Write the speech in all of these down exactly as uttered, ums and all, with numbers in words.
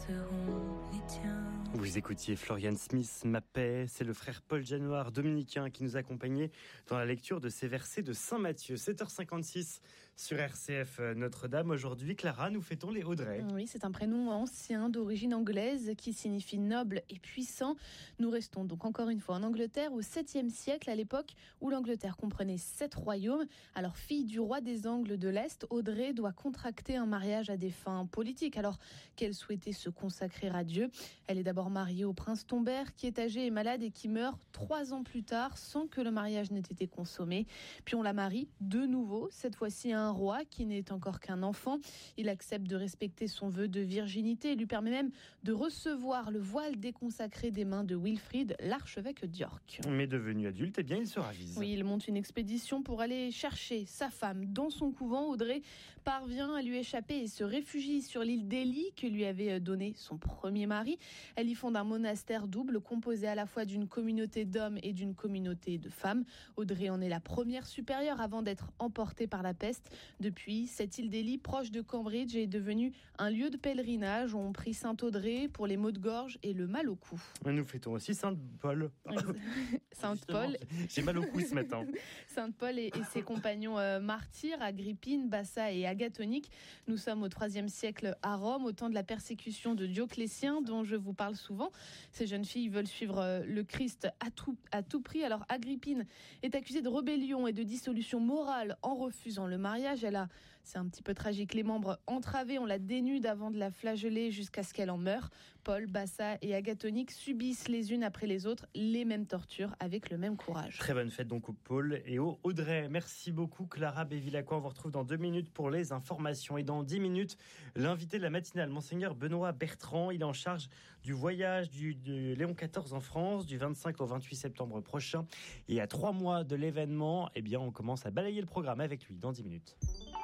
seront les tiens. Vous écoutiez Florian Smith, Ma paix. C'est le frère Paul Janoir, dominicain, qui nous accompagnait dans la lecture de ces versets de Saint Matthieu. sept heures cinquante-six sur R C F Notre-Dame. Aujourd'hui, Clara, nous fêtons les Audrey. Oui, c'est un prénom ancien d'origine anglaise qui signifie noble et puissant. Nous restons donc encore une fois en Angleterre au septième siècle, à l'époque où l'Angleterre comprenait sept royaumes. Alors, fille du roi des Angles de l'Est, Audrey doit contracter un mariage à des fins politiques, alors qu'elle souhaitait se consacrer à Dieu. Elle est d'abord mariée au prince Tombert, qui est âgé et malade et qui meurt trois ans plus tard sans que le mariage n'ait été consommé. Puis on la marie de nouveau, cette fois-ci à un roi qui n'est encore qu'un enfant. Il accepte de respecter son vœu de virginité et lui permet même de recevoir le voile déconsacré des mains de Wilfrid, l'archevêque d'York. Mais devenu adulte, eh bien, il se ravise. Oui, il monte une expédition pour aller chercher sa femme dans son couvent. Audrey parvient à lui échapper et se réfugie sur l'île d'Ely que lui avait donné son premier mari. Elle y fonde un monastère double composé à la fois d'une communauté d'hommes et d'une communauté de femmes. Audrey en est la première supérieure avant d'être emportée par la peste. Depuis, cette île d'Ely, proche de Cambridge, est devenue un lieu de pèlerinage. On prie Sainte-Audrey pour les maux de gorge et le mal au cou. Nous fêtons aussi Sainte-Paul. Sainte-Paul. J'ai mal au cou ce matin. Sainte-Paul et, et ses compagnons euh, martyrs, Agrippine, Bassa et Agathonique. Nous sommes au troisième siècle à Rome, au temps de la persécution de Dioclétien, dont je vous parle souvent. Ces jeunes filles veulent suivre le Christ à tout, à tout prix. Alors Agrippine est accusée de rébellion et de dissolution morale en refusant le mariage. Elle a, c'est un petit peu tragique, les membres entravés. On la dénude avant de la flageller jusqu'à ce qu'elle en meure. Paul, Bassa et Agathonique subissent les unes après les autres les mêmes tortures avec le même courage. Très bonne fête donc au Paul et au Audrey. Merci beaucoup Clara Bévilacqua. On vous retrouve dans deux minutes pour les informations. Et dans dix minutes, l'invité de la matinale, Monseigneur Benoît Bertrand. Il est en charge du voyage du, de Léon quatorze en France, du vingt-cinq au vingt-huit septembre prochain. Et à trois mois de l'événement, eh bien, on commence à balayer le programme avec lui dans dix minutes.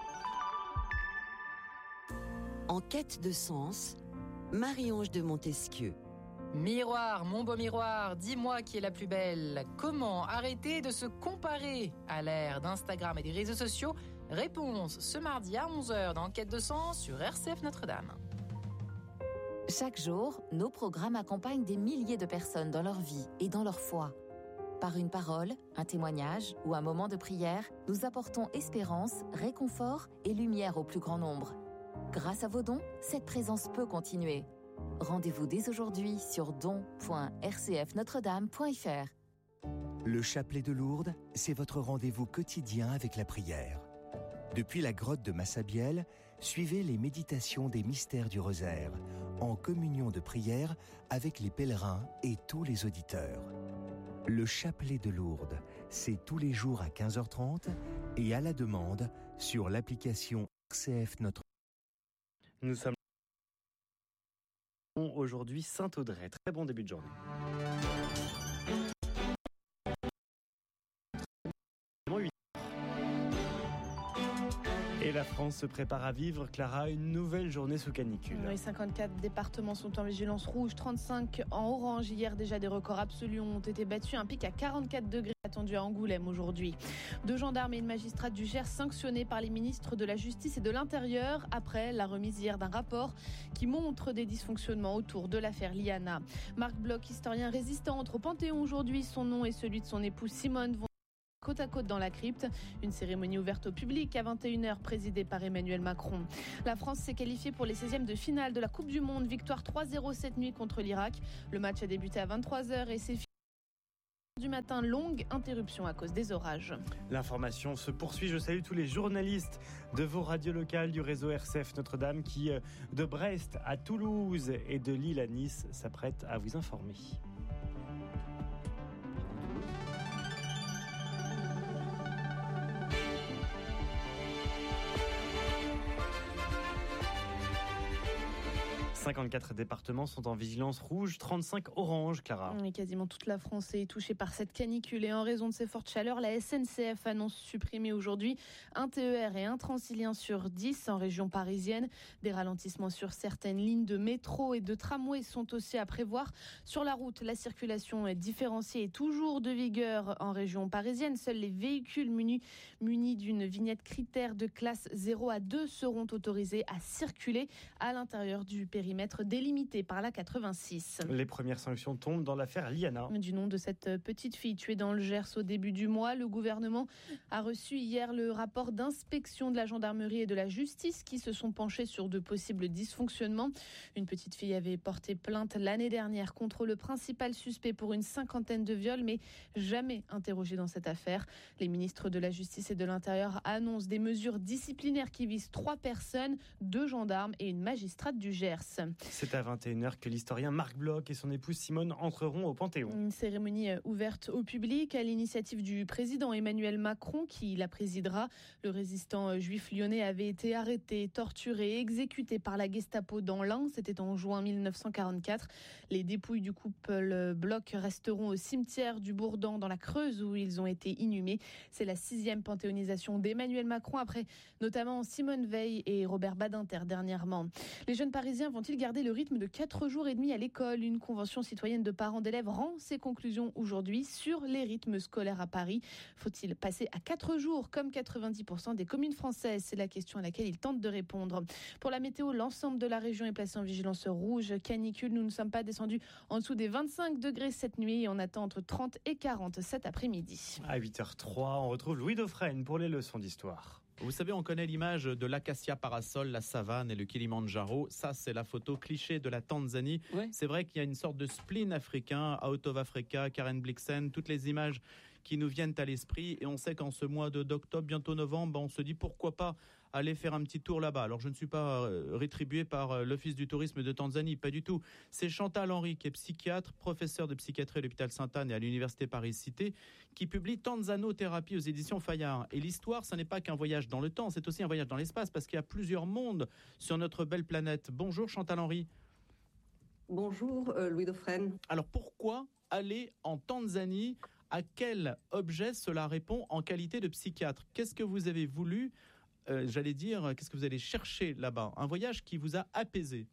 En quête de sens, Marie-Ange de Montesquieu. Miroir, mon beau miroir, dis-moi qui est la plus belle. Comment arrêter de se comparer à l'ère d'Instagram et des réseaux sociaux? Réponse ce mardi à onze heures dans Quête de sens sur R C F Notre-Dame. Chaque jour, nos programmes accompagnent des milliers de personnes dans leur vie et dans leur foi. Par une parole, un témoignage ou un moment de prière, nous apportons espérance, réconfort et lumière au plus grand nombre. Grâce à vos dons, cette présence peut continuer. Rendez-vous dès aujourd'hui sur don point r c f notre dame point f r. Le chapelet de Lourdes, c'est votre rendez-vous quotidien avec la prière. Depuis la grotte de Massabielle, suivez les méditations des mystères du rosaire, en communion de prière avec les pèlerins et tous les auditeurs. Le chapelet de Lourdes, c'est tous les jours à quinze heures trente et à la demande sur l'application R C F Notre. Nous sommes aujourd'hui Sainte-Audrey. Très bon début de journée. Et la France se prépare à vivre, Clara, une nouvelle journée sous canicule. Oui, cinquante-quatre départements sont en vigilance rouge, trente-cinq en orange. Hier, déjà, des records absolus ont été battus. Un pic à quarante-quatre degrés attendu à Angoulême aujourd'hui. Deux gendarmes et une magistrate du Gers sanctionnés par les ministres de la Justice et de l'Intérieur après la remise hier d'un rapport qui montre des dysfonctionnements autour de l'affaire Liana. Marc Bloch, historien résistant, entre au Panthéon aujourd'hui. Son nom et celui de son épouse Simone vont côte à côte dans la crypte. Une cérémonie ouverte au public à vingt et une heures présidée par Emmanuel Macron. La France s'est qualifiée pour les seizièmes de finale de la Coupe du Monde. Victoire trois zéro cette nuit contre l'Irak. Le match a débuté à vingt-trois heures et c'est fini du matin. Longue interruption à cause des orages. L'information se poursuit. Je salue tous les journalistes de vos radios locales du réseau R C F Notre-Dame qui, de Brest à Toulouse et de Lille à Nice, s'apprêtent à vous informer. cinquante-quatre départements sont en vigilance rouge, trente-cinq orange, Clara. Et quasiment toute la France est touchée par cette canicule. Et en raison de ces fortes chaleurs, la S N C F annonce supprimer aujourd'hui un T E R et un Transilien sur dix en région parisienne. Des ralentissements sur certaines lignes de métro et de tramway sont aussi à prévoir. Sur la route, la circulation est différenciée et toujours de vigueur en région parisienne. Seuls les véhicules munis, munis d'une vignette critère de classe zéro à deux seront autorisés à circuler à l'intérieur du périmètre périmètre délimité par la quatre-vingt-six. Les premières sanctions tombent dans l'affaire Liana. Du nom de cette petite fille tuée dans le Gers au début du mois, le gouvernement a reçu hier le rapport d'inspection de la gendarmerie et de la justice qui se sont penchés sur de possibles dysfonctionnements. Une petite fille avait porté plainte l'année dernière contre le principal suspect pour une cinquantaine de viols, mais jamais interrogé dans cette affaire. Les ministres de la Justice et de l'Intérieur annoncent des mesures disciplinaires qui visent trois personnes, deux gendarmes et une magistrate du Gers. C'est à vingt et une heures que l'historien Marc Bloch et son épouse Simone entreront au Panthéon. Une cérémonie ouverte au public à l'initiative du président Emmanuel Macron qui la présidera. Le résistant juif lyonnais avait été arrêté, torturé et exécuté par la Gestapo dans l'Ain. C'était en juin mille neuf cent quarante-quatre. Les dépouilles du couple Bloch resteront au cimetière du Bourdan dans la Creuse où ils ont été inhumés. C'est la sixième panthéonisation d'Emmanuel Macron après notamment Simone Veil et Robert Badinter dernièrement. Les jeunes Parisiens vont-ils garder le rythme de quatre jours et demi à l'école? Une convention citoyenne de parents d'élèves rend ses conclusions aujourd'hui sur les rythmes scolaires à Paris. Faut-il passer à quatre jours comme quatre-vingt-dix pour cent des communes françaises? C'est la question à laquelle ils tentent de répondre. Pour la météo, l'ensemble de la région est placé en vigilance rouge canicule. Nous ne sommes pas descendus en dessous des vingt-cinq degrés cette nuit et on attend entre trente et quarante cet après-midi. À huit heures trois, on retrouve Louis Dauphren pour les leçons d'histoire. Vous savez, on connaît l'image de l'acacia parasol, la savane et le Kilimandjaro. Ça, c'est la photo cliché de la Tanzanie. Ouais. C'est vrai qu'il y a une sorte de spleen africain, Out of Africa, Karen Blixen, toutes les images qui nous viennent à l'esprit. Et on sait qu'en ce mois de, d'octobre, bientôt novembre, on se dit pourquoi pas aller faire un petit tour là-bas. Alors, je ne suis pas euh, rétribué par euh, l'Office du tourisme de Tanzanie, pas du tout. C'est Chantal Henry, qui est psychiatre, professeur de psychiatrie à l'hôpital Sainte-Anne et à l'université Paris-Cité, qui publie Tanzanothérapie aux éditions Fayard. Et l'histoire, ce n'est pas qu'un voyage dans le temps, c'est aussi un voyage dans l'espace, parce qu'il y a plusieurs mondes sur notre belle planète. Bonjour Chantal Henry. Bonjour euh, Louis Dauphren. Alors, pourquoi aller en Tanzanie? À quel objet cela répond en qualité de psychiatre? Qu'est-ce que vous avez voulu Euh, j'allais dire, qu'est-ce que vous allez chercher là-bas? Un voyage qui vous a apaisé?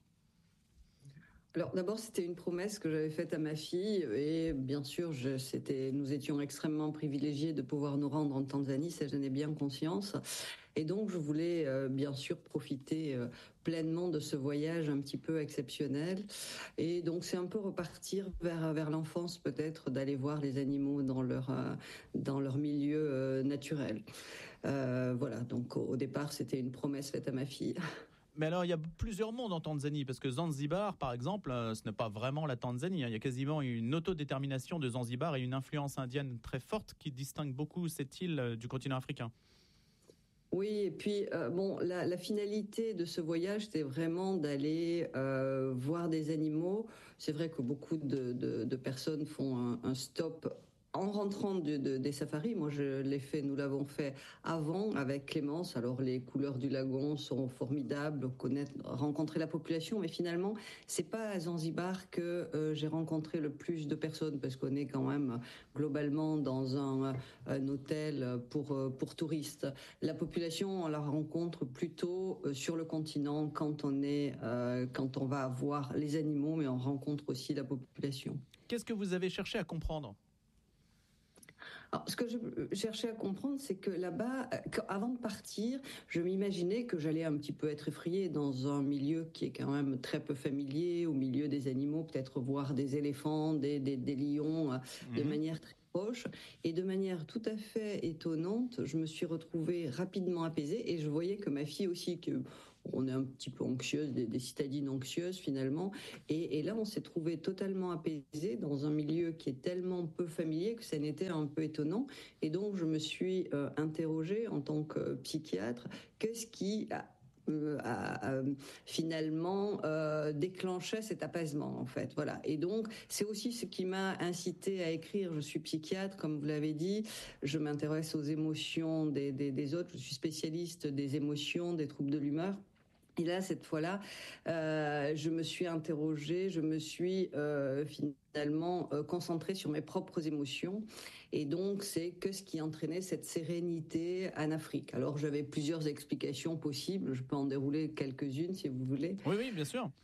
Alors d'abord, c'était une promesse que j'avais faite à ma fille et bien sûr, je, c'était, nous étions extrêmement privilégiés de pouvoir nous rendre en Tanzanie, ça j'en ai bien conscience. Et donc, je voulais euh, bien sûr profiter euh, pleinement de ce voyage un petit peu exceptionnel. Et donc, c'est un peu repartir vers, vers l'enfance peut-être, d'aller voir les animaux dans leur, euh, dans leur milieu euh, naturel. Euh, voilà, donc au, au départ, c'était une promesse faite à ma fille. Mais alors, il y a plusieurs mondes en Tanzanie, parce que Zanzibar, par exemple, ce n'est pas vraiment la Tanzanie. Il y a quasiment une autodétermination de Zanzibar et une influence indienne très forte qui distingue beaucoup cette île du continent africain. Oui, et puis euh, bon, la, la finalité de ce voyage, c'était vraiment d'aller euh, voir des animaux. C'est vrai que beaucoup de, de, de personnes font un, un stop en rentrant de, de, des safaris. Moi, je l'ai fait, nous l'avons fait avant avec Clémence. Alors, les couleurs du lagon sont formidables, connaître, rencontrer la population. Mais finalement, c'est pas à Zanzibar que euh, j'ai rencontré le plus de personnes, parce qu'on est quand même globalement dans un, un hôtel pour, pour touristes. La population, on la rencontre plutôt sur le continent quand on est, euh, quand on va voir les animaux, mais on rencontre aussi la population. Qu'est-ce que vous avez cherché à comprendre ? Alors, ce que je cherchais à comprendre, c'est que là-bas, avant de partir, je m'imaginais que j'allais un petit peu être effrayée dans un milieu qui est quand même très peu familier, au milieu des animaux, peut-être voir des éléphants, des, des, des lions, mmh. de manière très proche. Et de manière tout à fait étonnante, je me suis retrouvée rapidement apaisée et je voyais que ma fille aussi, que on est un petit peu anxieuse, des, des citadines anxieuses finalement. Et, et là, on s'est trouvé totalement apaisé dans un milieu qui est tellement peu familier que ça n'était un peu étonnant. Et donc, je me suis euh, interrogée en tant que psychiatre, qu'est-ce qui a, euh, a, a finalement euh, déclenché cet apaisement en fait. Voilà. Et donc, c'est aussi ce qui m'a incité à écrire. Je suis psychiatre, comme vous l'avez dit. Je m'intéresse aux émotions des, des, des autres. Je suis spécialiste des émotions, des troubles de l'humeur. Et là, cette fois-là, euh, je me suis interrogée, je me suis euh, finalement euh, concentrée sur mes propres émotions. Et donc, c'est que ce qui entraînait cette sérénité en Afrique. Alors, j'avais plusieurs explications possibles. Je peux en dérouler quelques-unes, si vous voulez. Oui, oui, bien sûr.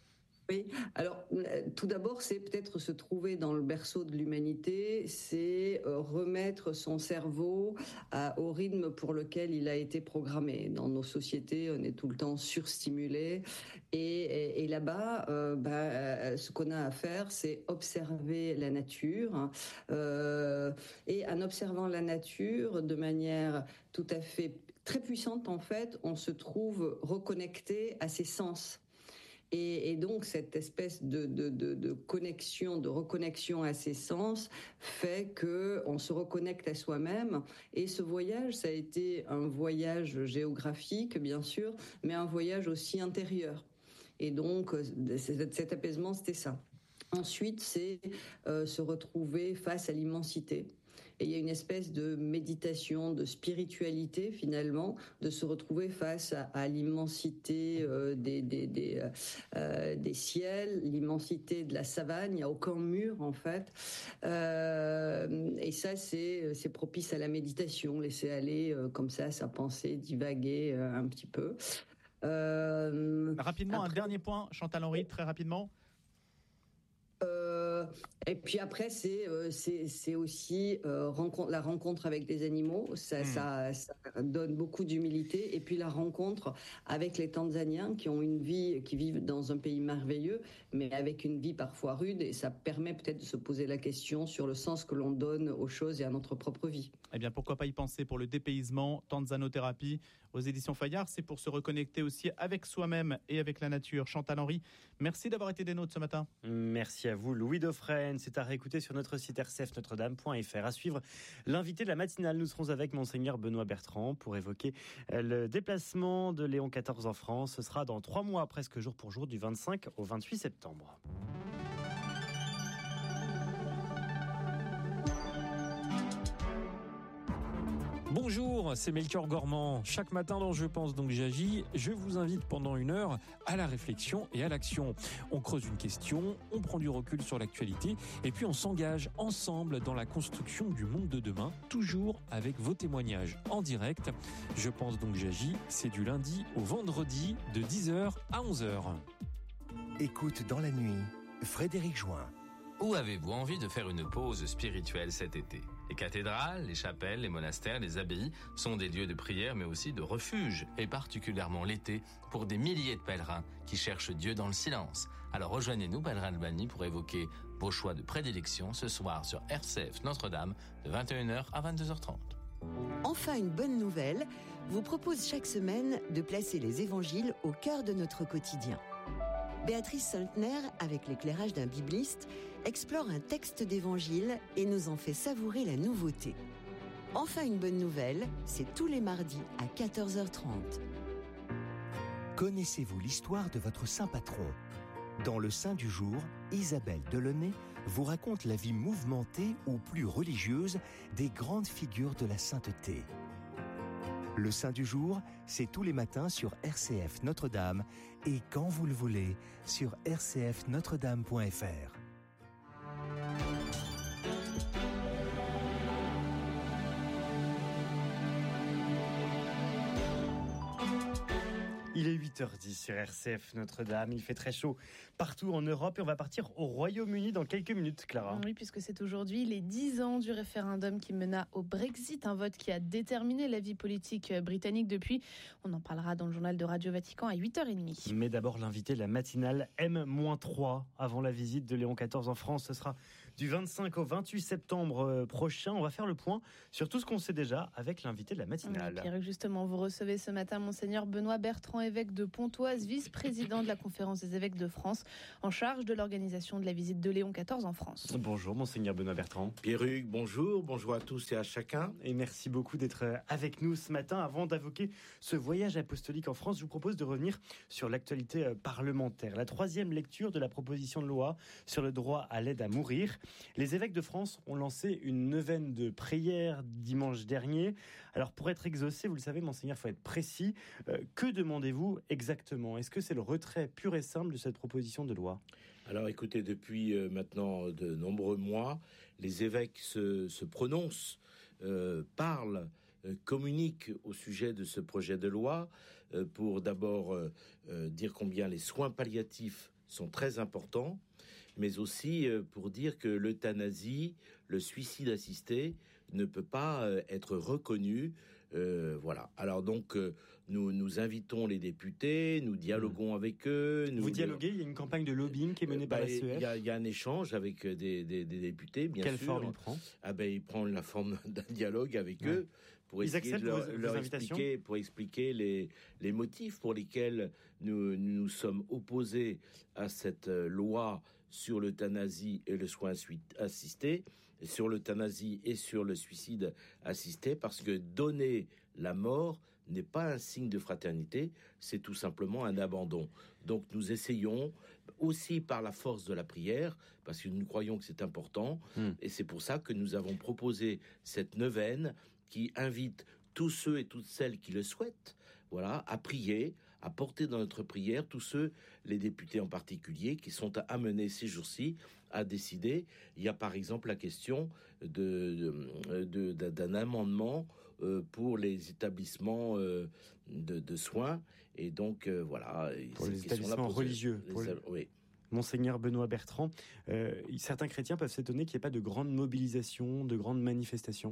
Oui, alors tout d'abord, c'est peut-être se trouver dans le berceau de l'humanité, c'est remettre son cerveau à, au rythme pour lequel il a été programmé. Dans nos sociétés, on est tout le temps surstimulé et, et, et là-bas, euh, bah, ce qu'on a à faire, c'est observer la nature euh, et en observant la nature de manière tout à fait très puissante, en fait, on se trouve reconnecté à ses sens. Et, et donc cette espèce de, de, de, de connexion, de reconnexion à ses sens fait que on se reconnecte à soi-même. Et ce voyage, ça a été un voyage géographique, bien sûr, mais un voyage aussi intérieur. Et donc cet apaisement, c'était ça. Ensuite, c'est euh, se retrouver face à l'immensité. Et il y a une espèce de méditation, de spiritualité finalement, de se retrouver face à, à l'immensité euh, des, des, des, euh, des ciels, l'immensité de la savane. Il n'y a aucun mur en fait. Euh, et ça, c'est, c'est propice à la méditation, laisser aller euh, comme ça sa pensée, divaguer euh, un petit peu. Euh, rapidement, après... un dernier point, Chantal Henry, très rapidement. Euh, et puis après, c'est euh, c'est, c'est aussi euh, rencontre, la rencontre avec les animaux. Ça, mmh. ça, ça donne beaucoup d'humilité. Et puis la rencontre avec les Tanzaniens qui ont une vie, qui vivent dans un pays merveilleux, mais avec une vie parfois rude. Et ça permet peut-être de se poser la question sur le sens que l'on donne aux choses et à notre propre vie. Eh bien, pourquoi pas y penser pour le dépaysement, Tanzanothérapie aux éditions Fayard. C'est pour se reconnecter aussi avec soi-même et avec la nature. Chantal Henry, merci d'avoir été des nôtres ce matin. Merci à vous, Louis Dauphren. C'est à réécouter sur notre site r c f notre dame point f r. À suivre l'invité de la matinale. Nous serons avec Monseigneur Benoît Bertrand pour évoquer le déplacement de Léon quatorze en France. Ce sera dans trois mois, presque jour pour jour, du vingt-cinq au vingt-huit septembre. Bonjour, c'est Melchior Gormand. Chaque matin dans Je pense donc j'agis, je vous invite pendant une heure à la réflexion et à l'action. On creuse une question, on prend du recul sur l'actualité et puis on s'engage ensemble dans la construction du monde de demain, toujours avec vos témoignages en direct. Je pense donc j'agis, c'est du lundi au vendredi de dix heures à onze heures. Écoute dans la nuit, Frédéric Join. Où avez-vous envie de faire une pause spirituelle cet été ? Les cathédrales, les chapelles, les monastères, les abbayes sont des lieux de prière mais aussi de refuge, et particulièrement l'été, pour des milliers de pèlerins qui cherchent Dieu dans le silence. Alors rejoignez-nous, Pèlerin Albany, pour évoquer vos choix de prédilection ce soir sur R C F Notre-Dame de vingt et une heures à vingt-deux heures trente. Enfin, une bonne nouvelle vous propose chaque semaine de placer les évangiles au cœur de notre quotidien. Béatrice Soltner, avec l'éclairage d'un bibliste, explore un texte d'évangile et nous en fait savourer la nouveauté. Enfin, une bonne nouvelle, c'est tous les mardis à quatorze heures trente. Connaissez-vous l'histoire de votre saint patron ? Dans le Saint du jour, Isabelle Delaunay vous raconte la vie mouvementée ou plus religieuse des grandes figures de la sainteté. Le Saint du jour, c'est tous les matins sur R C F Notre-Dame et quand vous le voulez sur r c f notre dame point f r. Il est huit heures dix sur R C F Notre-Dame. Il fait très chaud partout en Europe et on va partir au Royaume-Uni dans quelques minutes, Clara. Oui, puisque c'est aujourd'hui les dix ans du référendum qui mena au Brexit, un vote qui a déterminé la vie politique britannique depuis. On en parlera dans le journal de Radio Vatican à huit heures trente. Mais d'abord, l'invité de la matinale M trois avant la visite de Léon quatorze en France. Ce sera du vingt-cinq au vingt-huit septembre prochain. On va faire le point sur tout ce qu'on sait déjà avec l'invité de la matinale. Oui, Pierre, justement, vous recevez ce matin Monseigneur Benoît Bertrand, évêque de Pontoise, vice-président de la Conférence des évêques de France, en charge de l'organisation de la visite de Léon quatorze en France. Bonjour Monseigneur Benoît Bertrand. Pierruc, bonjour, bonjour à tous et à chacun. Et merci beaucoup d'être avec nous ce matin. Avant d'évoquer ce voyage apostolique en France, je vous propose de revenir sur l'actualité parlementaire. La troisième lecture de la proposition de loi sur le droit à l'aide à mourir. Les évêques de France ont lancé une neuvaine de prières dimanche dernier. Alors pour être exaucé, vous le savez Monseigneur, il faut être précis. Euh, que demandez-vous exactement ? Est-ce que c'est le retrait pur et simple de cette proposition de loi ? Alors écoutez, depuis euh, maintenant de nombreux mois, les évêques se, se prononcent, euh, parlent, euh, communiquent au sujet de ce projet de loi euh, pour d'abord euh, euh, dire combien les soins palliatifs sont très importants, mais aussi pour dire que l'euthanasie, le suicide assisté, ne peut pas être reconnu. Euh, voilà. Alors donc, euh, nous, nous invitons les députés, nous dialoguons mmh. avec eux. Nous Vous dialoguez, il y a une campagne de lobbying qui est menée euh, bah, par la C E F. Il y a, il y a un échange avec des, des, des députés, bien Quelle sûr. Quelle forme il prend ah ben, Il prend la forme d'un dialogue avec ouais. eux. Pour Ils acceptent leur, vos, leur vos expliquer, pour expliquer les, les motifs pour lesquels nous nous sommes opposés à cette loi sur l'euthanasie et le soin assisté, sur l'euthanasie et sur le suicide assisté, parce que donner la mort n'est pas un signe de fraternité, c'est tout simplement un abandon. Donc nous essayons aussi par la force de la prière, parce que nous croyons que c'est important, mmh. et c'est pour ça que nous avons proposé cette neuvaine qui invite tous ceux et toutes celles qui le souhaitent, voilà, à prier, à porter dans notre prière tous ceux, les députés en particulier, qui sont amenés ces jours-ci à décider. Il y a par exemple la question de, de, de, de, d'un amendement euh, pour les établissements euh, de, de soins, et donc euh, voilà. Pour les établissements religieux. Les, pour les, le... Oui. Monseigneur Benoît Bertrand, euh, certains chrétiens peuvent s'étonner qu'il n'y ait pas de grandes mobilisations, de grandes manifestations.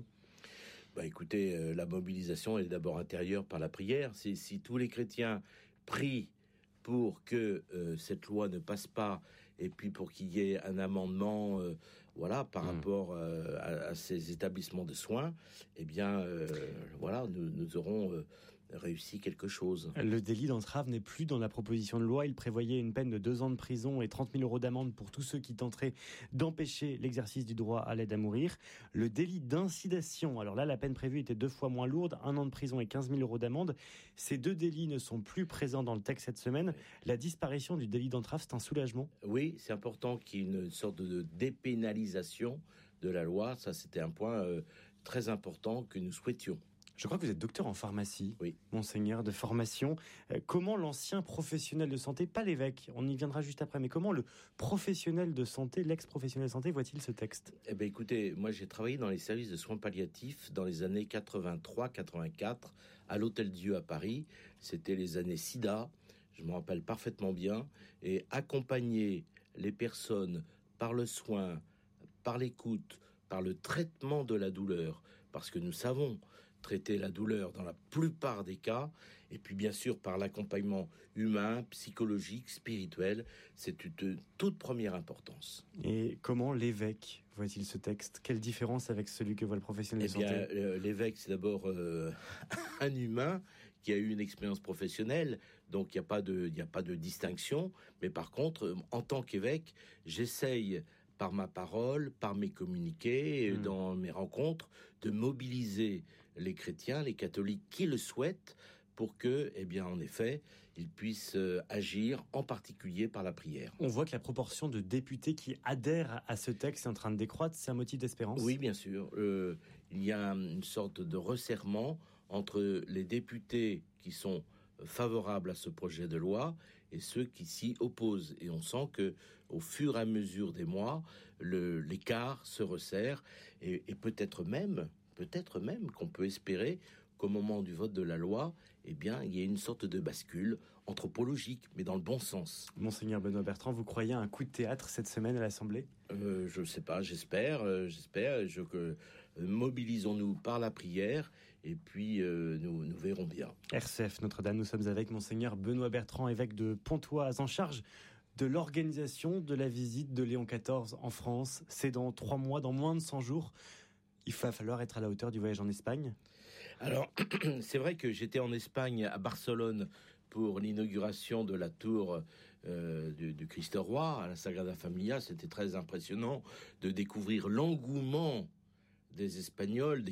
Bah écoutez, euh, la mobilisation est d'abord intérieure par la prière. C'est, si tous les chrétiens prient pour que euh, cette loi ne passe pas, et puis pour qu'il y ait un amendement, euh, voilà, par mmh. rapport euh, à, à ces établissements de soins, eh bien, euh, voilà, nous, nous aurons euh, réussi quelque chose. Le délit d'entrave n'est plus dans la proposition de loi. Il prévoyait une peine de deux ans de prison et trente mille euros d'amende pour tous ceux qui tenteraient d'empêcher l'exercice du droit à l'aide à mourir. Le délit d'incitation, alors là, la peine prévue était deux fois moins lourde, un an de prison et quinze mille euros d'amende. Ces deux délits ne sont plus présents dans le texte cette semaine. La disparition du délit d'entrave, c'est un soulagement? Oui, c'est important qu'il y ait une sorte de dépénalisation de la loi. Ça, c'était un point euh, très important que nous souhaitions. Je crois que vous êtes docteur en pharmacie, oui. Monseigneur, de formation. Euh, comment l'ancien professionnel de santé, pas l'évêque, on y viendra juste après, mais comment le professionnel de santé, l'ex-professionnel de santé, voit-il ce texte? Eh bien, écoutez, moi j'ai travaillé dans les services de soins palliatifs dans les années quatre-vingt-trois quatre-vingt-quatre à l'Hôtel-Dieu à Paris. C'était les années SIDA, je me rappelle parfaitement bien, et accompagner les personnes par le soin, par l'écoute, par le traitement de la douleur, parce que nous savons traiter la douleur dans la plupart des cas, et puis bien sûr par l'accompagnement humain, psychologique, spirituel, c'est une toute première importance. Et comment l'évêque voit-il ce texte? Quelle différence avec celui que voit le professionnel eh de bien, santé? euh, L'évêque, c'est d'abord euh, un humain qui a eu une expérience professionnelle, donc il n'y a pas de, il n'y a pas de distinction, mais par contre, en tant qu'évêque, j'essaye par ma parole, par mes communiqués, mmh. dans mes rencontres, de mobiliser les chrétiens, les catholiques qui le souhaitent, pour que, eh bien, en effet, ils puissent euh, agir, en particulier par la prière. On voit que la proportion de députés qui adhèrent à ce texte est en train de décroître. C'est un motif d'espérance? Oui, bien sûr. Euh, il y a une sorte de resserrement entre les députés qui sont favorables à ce projet de loi et ceux qui s'y opposent. Et on sent que, au fur et à mesure des mois, le, l'écart se resserre, et, et peut-être même, peut-être même qu'on peut espérer qu'au moment du vote de la loi, eh bien, il y ait une sorte de bascule anthropologique, mais dans le bon sens. Monseigneur Benoît Bertrand, vous croyez à un coup de théâtre cette semaine à l'Assemblée? euh, Je ne sais pas, j'espère, euh, j'espère. Je, que, euh, mobilisons-nous par la prière, et puis euh, nous, nous verrons bien. R C F Notre-Dame, nous sommes avec Monseigneur Benoît Bertrand, évêque de Pontoise, en charge de l'organisation de la visite de Léon quatorze en France. C'est dans trois mois, dans moins de cent jours. Il va falloir être à la hauteur du voyage en Espagne. Alors, c'est vrai que j'étais en Espagne, à Barcelone, pour l'inauguration de la tour euh, du, du Christ Roi, à la Sagrada Familia. C'était très impressionnant de découvrir l'engouement des Espagnols, des